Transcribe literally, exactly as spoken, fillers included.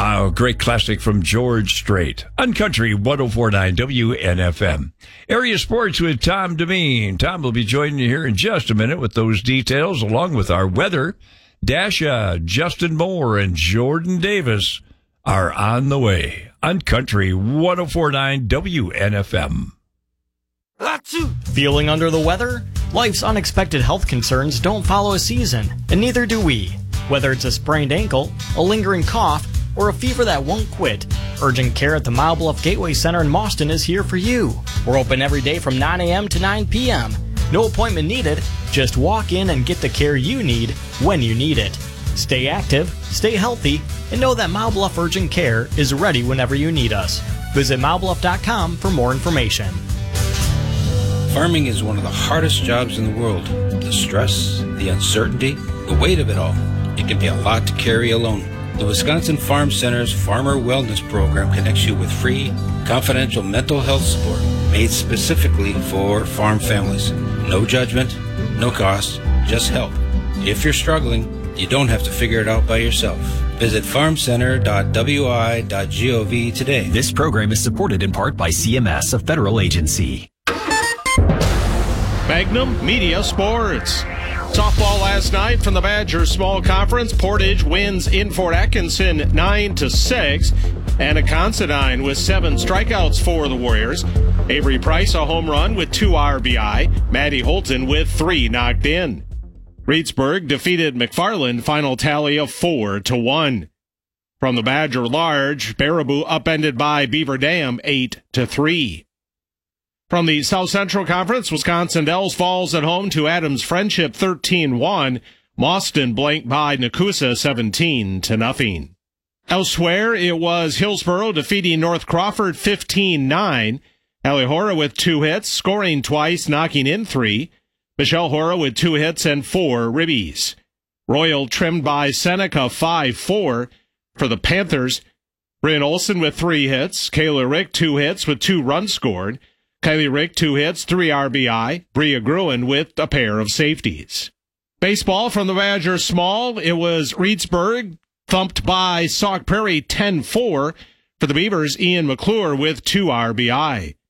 Oh, great classic from George Strait on Country one oh four point nine W N F M. Area Sports with Tom Demeen. Tom will be joining you here in just a minute with those details, along with our weather. Dasha, Justin Moore, and Jordan Davis are on the way on Country one oh four point nine W N F M. Feeling under the weather? Life's unexpected health concerns don't follow a season, and neither do we. Whether it's a sprained ankle, a lingering cough, or a fever that won't quit, urgent care at the Mile Bluff Gateway Center in Mauston is here for you. We're open every day from nine a.m. to nine p.m. No appointment needed. Just walk in and get the care you need when you need it. Stay active, stay healthy, and know that Mile Bluff Urgent Care is ready whenever you need us. Visit mile bluff dot com for more information. Farming is one of the hardest jobs in the world. The stress, the uncertainty, the weight of it all. It can be a lot to carry alone. The Wisconsin Farm Center's Farmer Wellness Program connects you with free, confidential mental health support made specifically for farm families. No judgment, no cost, just help. If you're struggling, you don't have to figure it out by yourself. Visit farm center dot w i dot gov today. This program is supported in part by C M S, a federal agency. Magnum Media Sports. Softball last night from the Badger Small Conference. Portage wins in Fort Atkinson nine to six. Anna Considine with seven strikeouts for the Warriors. Avery Price a home run with two R B I. Maddie Holton with three knocked in. Reedsburg defeated McFarland, final tally of four to one. From the Badger Large, Baraboo upended by Beaver Dam eight to three. From the South Central Conference, Wisconsin Dells falls at home to Adams Friendship thirteen one. Mauston blanked by Nakusa seventeen to nothing. Elsewhere, it was Hillsboro defeating North Crawford fifteen nine. Allie Hora with two hits, scoring twice, knocking in three. Michelle Hora with two hits and four ribbies. Royal trimmed by Seneca five four. For the Panthers, Bryn Olson with three hits. Kayla Rick two hits with two runs scored. Kylie Rick, two hits, three R B I. Bria Gruen with a pair of safeties. Baseball from the Badger Small. It was Reedsburg thumped by Sauk Prairie ten four. For the Beavers, Ian McClure with two R B I.